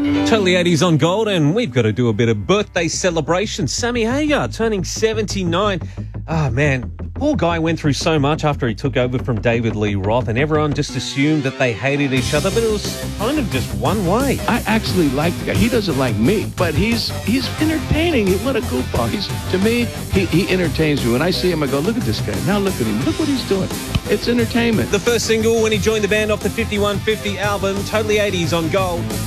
Totally 80s on Gold, and we've got to do a bit of birthday celebration. Sammy Hagar turning 79. Ah, man, the poor guy went through so much after he took over from David Lee Roth, and everyone just assumed that they hated each other, but it was kind of just one way. I actually like the guy. He doesn't like me, but he's entertaining. What a goofball. To me, he entertains me. When I see him, I go, look at this guy. Now look at him. Look what he's doing. It's entertainment. The first single when he joined the band off the 5150 album, Totally 80s on Gold.